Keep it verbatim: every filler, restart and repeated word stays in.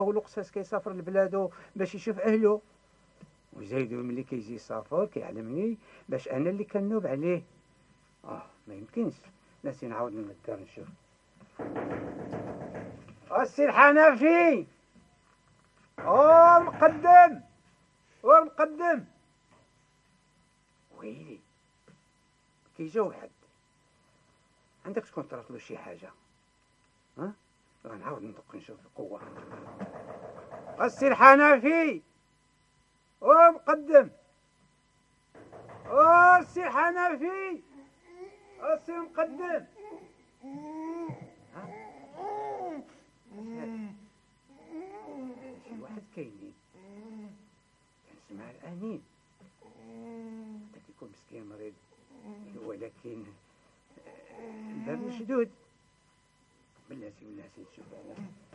هو القصاص كيسافر لبلادو باش يشوف اهله، وزايدو ملي كيجي يسافر كيعلمني باش انا اللي كنوب عليه. اه ما يمكنش، ناسي نعاود من الدار نشوف. السي الحنفي، او المقدم، او المقدم. ويلي كيجا واحد، عندك تكون طرات له شي حاجه. ها غنعاود ندق نشوف القوه. السي الحنفي، او مقدم، او السي الحنفي، السي مقدم. ها شي واحد كاينين، كنسمع الانين. حتى كيكون مسكين مريض، ولكن الباب مشدود. بلاتي بلاتي نشوف انا.